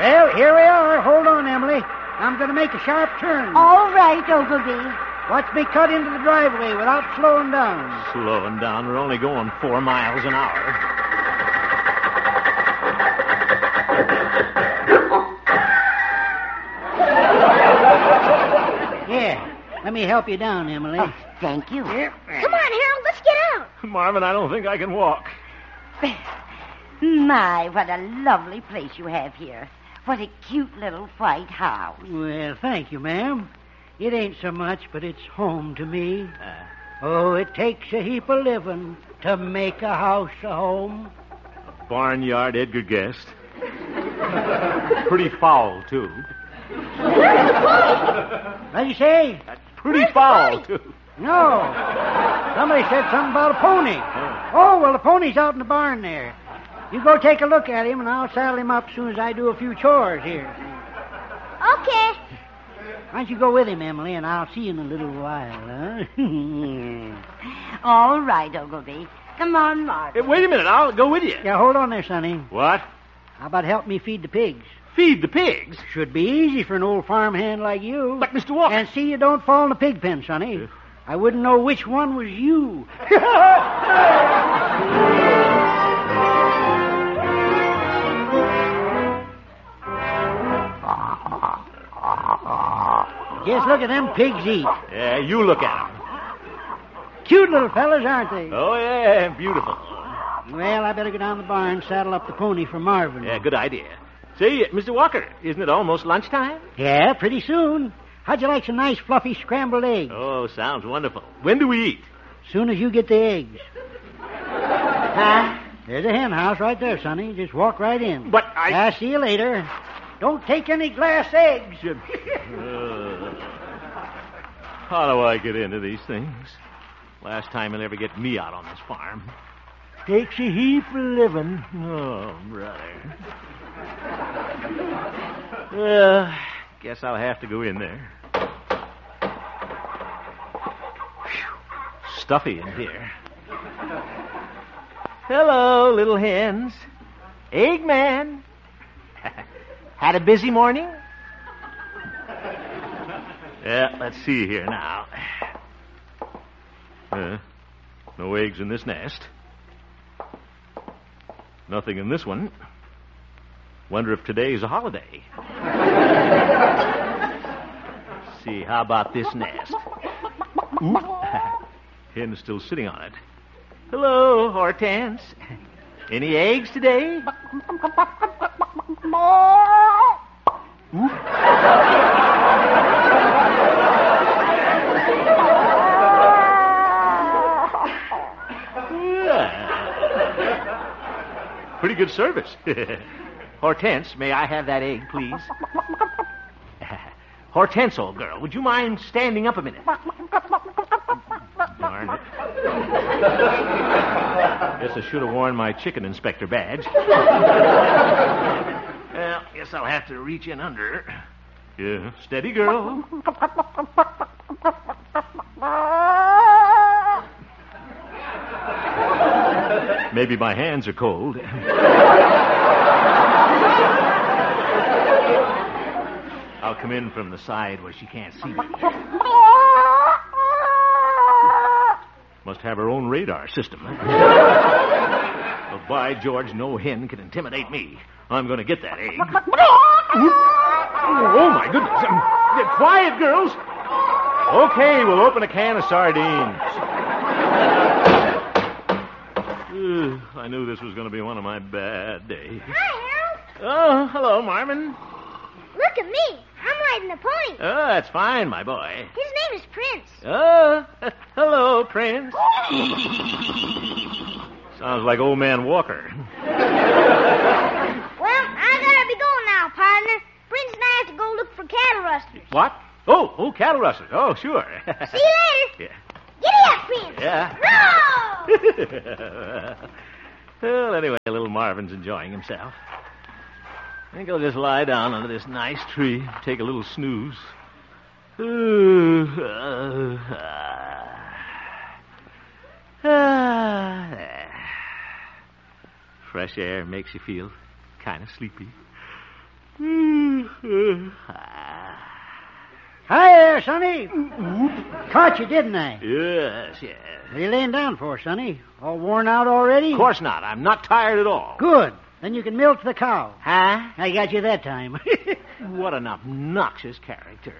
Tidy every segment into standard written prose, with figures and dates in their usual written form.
Well, here we are. Hold on, Emily. I'm going to make a sharp turn. All right, Ogilvy. Watch me cut into the driveway without slowing down. Slowing down. We're only going 4 miles an hour. Yeah. Let me help you down, Emily. Oh, thank you. Here. Come on, Harold, let's get out. Marvin, I don't think I can walk. My, what a lovely place you have here. What a cute little white house. Well, thank you, ma'am. It ain't so much, but it's home to me. Oh, it takes a heap of living to make a house a home. Barnyard Edgar guessed. Pretty foul, too. What'd you say? Pretty foul, too. No. Somebody said something about a pony. Oh, well, the pony's out in the barn there. You go take a look at him, and I'll saddle him up as soon as I do a few chores here. Okay. Why don't you go with him, Emily, and I'll see you in a little while, huh? All right, Ogilvy. Come on, Marvin. Hey, wait a minute. I'll go with you. Yeah, hold on there, Sonny. What? How about help me feed the pigs? Feed the pigs? Should be easy for an old farmhand like you. But, Mr. Walker... And see you don't fall in the pig pen, Sonny. I wouldn't know which one was you. Just look at them pigs eat. Yeah, you look at them. Cute little fellas, aren't they? Oh, yeah, beautiful. Well, I better go down the barn and saddle up the pony for Marvin. Yeah, good idea. Say, Mr. Walker, isn't it almost lunchtime? Yeah, pretty soon. How'd you like some nice, fluffy scrambled eggs? Oh, sounds wonderful. When do we eat? Soon as you get the eggs. There's a hen house right there, Sonny. Just walk right in. But I'll see you later. Don't take any glass eggs. How do I get into these things? Last time he'll ever get me out on this farm. Takes a heap of living. Oh, brother. Well, guess I'll have to go in there. Whew. Stuffy in here. Hello, little hens. Eggman. Had a busy morning? Yeah, let's see here now. No eggs in this nest. Nothing in this one. Wonder if today's a holiday. See, how about this nest? Ooh. Hen's still sitting on it. Hello, Hortense. Any eggs today? Ooh. Pretty good service. Hortense, may I have that egg, please? Hortense, old girl, would you mind standing up a minute? Darn it. Guess I should have worn my chicken inspector badge. Well, guess I'll have to reach in under. Yeah, steady, girl. Maybe my hands are cold. I'll come in from the side where she can't see me. Must have her own radar system. Well, by George, no hen can intimidate me. I'm going to get that egg. Oh, my goodness. Quiet, girls. Okay, we'll open a can of sardines. I knew this was going to be one of my bad days. Hi, Harold. Oh, hello, Marvin. Look at me. I'm riding a pony. Oh, that's fine, my boy. His name is Prince. Oh, hello, Prince. Sounds like old man Walker. Well, I gotta be going now, partner. Prince and I have to go look for cattle rustlers. What? Oh, cattle rustlers. Oh, sure. See you later. Yeah. Giddy up, Prince. Yeah. No! Well, anyway, little Marvin's enjoying himself. I think I'll just lie down under this nice tree, take a little snooze. Fresh air makes you feel kind of sleepy. Hi there, Sonny. Caught you, didn't I? Yes, yes. What are you laying down for, Sonny? All worn out already? Of course not. I'm not tired at all. Good. Then you can milk the cow. Huh? I got you that time. What an obnoxious character.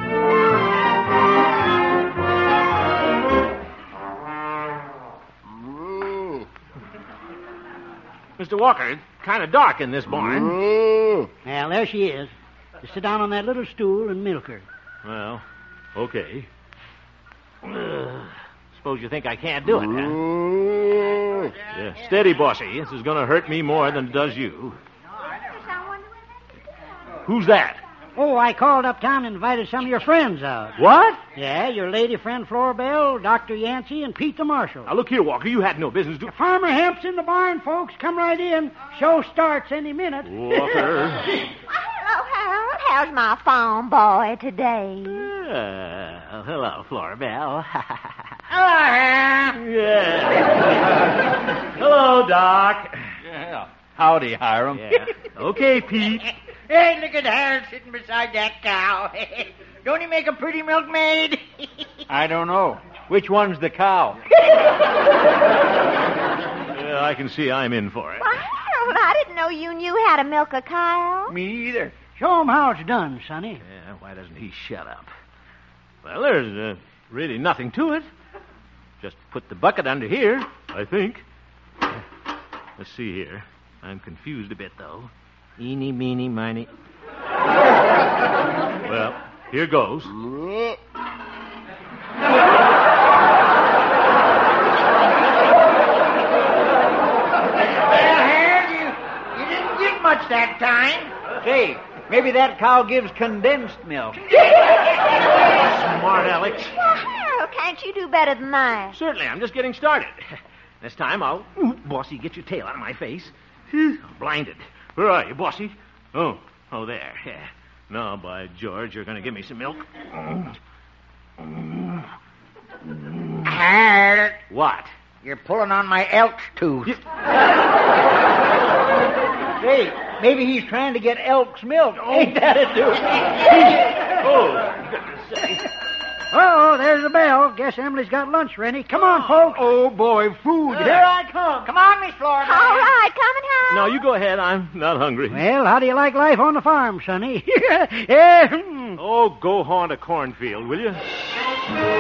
Mr. Walker, it's kind of dark in this barn. Well, there she is. Just sit down on that little stool and milk her. Well, okay. Suppose you think I can't do it, huh? Yeah, steady, bossy. This is going to hurt me more than it does you. Who's that? Oh, I called uptown and invited some of your friends out. What? Yeah, your lady friend Flora Bell, Dr. Yancey, and Pete the Marshal. Now, look here, Walker. You had no business doing... Farmer Hemp's in the barn, folks. Come right in. Show starts any minute. Walker. Hello, Harold. How's my farm boy today? Hello, Flora Bell. Hello, Ham. Yeah. Hello, Doc. Yeah. Howdy, Hiram. Yeah. Okay, Pete. Hey, look at Harold sitting beside that cow. Don't he make a pretty milkmaid? I don't know. Which one's the cow? Yeah, I can see I'm in for it. Well, Harold, I didn't know you knew how to milk a cow. Me either. Show 'em how it's done, Sonny. Yeah, why doesn't he shut up? Well, there's really nothing to it. Just put the bucket under here, I think. Let's see here. I'm confused a bit, though. Eeny, meeny, miny. Well, here goes. Well, Harold, you didn't get much that time. Say, maybe that cow gives condensed milk. Smart, Alex. Well, Harold, can't you do better than that? Certainly, I'm just getting started. This time I'll... Ooh, Bossy, get your tail out of my face. I'm blinded. Where are you, Bossy? Oh, there. Yeah. No, by George, you're going to give me some milk. Harold, What? you're pulling on my elk's tooth. Say, maybe he's trying to get elk's milk. Ain't that it, dude? Oh, goodness sake. Oh, there's the bell. Guess Emily's got lunch ready. Come on, folks. Oh, boy, food. Here I come. Come on, Miss Flora. All right, coming, Harold. No, you go ahead. I'm not hungry. Well, how do you like life on the farm, Sonny? Yeah. Oh, go haunt a cornfield, will you?